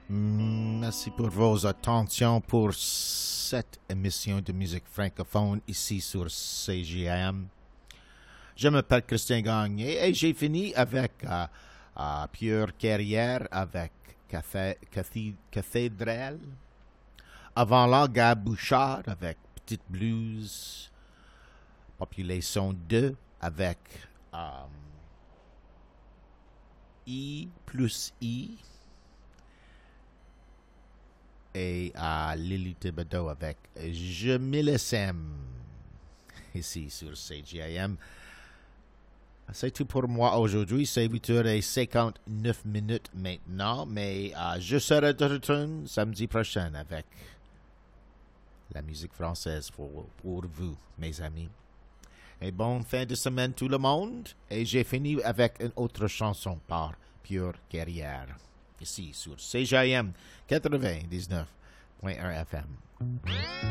Merci pour vos attentions pour cette émission de musique francophone ici sur CGM. Je m'appelle Christian Gagné et j'ai fini avec Pierre Carrière avec Cathédrale. Avant là, Gab Bouchard avec Petite Blues. Population 2 avec I plus I. Et Lily Thibodeau avec Je m'illesème ici sur CGIM. C'est tout pour moi aujourd'hui. C'est 8h59 maintenant, mais je serai de retour samedi prochain avec la musique française pour vous, mes amis. Et bonne fin de semaine tout le monde. Et j'ai fini avec une autre chanson par Pierre Carrière. Ici sur CJM 99.1 FM.